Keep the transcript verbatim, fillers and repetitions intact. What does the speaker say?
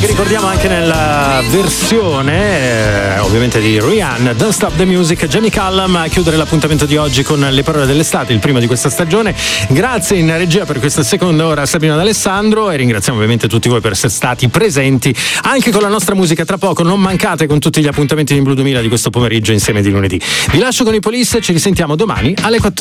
che ricordiamo anche nella versione eh, ovviamente di Rihanna, Don't Stop the Music. Jamie Cullum a chiudere l'appuntamento di oggi con le parole dell'estate, il primo di questa stagione. Grazie in regia per questa seconda ora Sabrina D'Alessandro, e ringraziamo ovviamente tutti voi per essere stati presenti anche con la nostra musica. Tra poco non mancate con tutti gli appuntamenti di Blu duemila di questo pomeriggio insieme di lunedì. Vi lascio con i Police, ci risentiamo domani alle quattordici.